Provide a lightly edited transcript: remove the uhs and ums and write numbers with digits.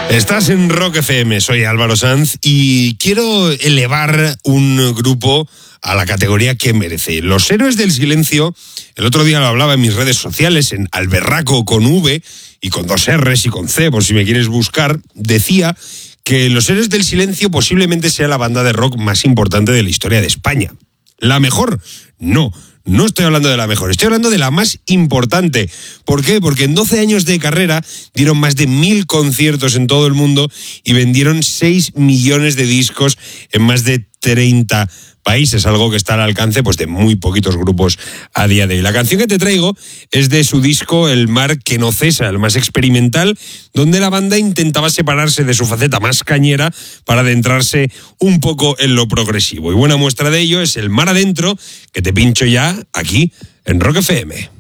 Estás en Rock FM, soy Álvaro Sanz y quiero elevar un grupo a la categoría que merece. Los Héroes del Silencio, el otro día lo hablaba en mis redes sociales, en Alberraco con V y con 2 R's y con C, por si me quieres buscar, decía que Los Héroes del Silencio posiblemente sea la banda de rock más importante de la historia de España. ¿La mejor? No estoy hablando de la mejor, estoy hablando de la más importante. ¿Por qué? Porque en 12 años de carrera dieron más de 1000 conciertos en todo el mundo y vendieron 6 millones de discos en más de 30 países, algo que está al alcance pues de muy poquitos grupos a día de hoy. La canción que te traigo es de su disco El mar que no cesa, el más experimental, donde la banda intentaba separarse de su faceta más cañera para adentrarse un poco en lo progresivo. Y buena muestra de ello es El mar adentro, que te pincho ya aquí en Rock FM.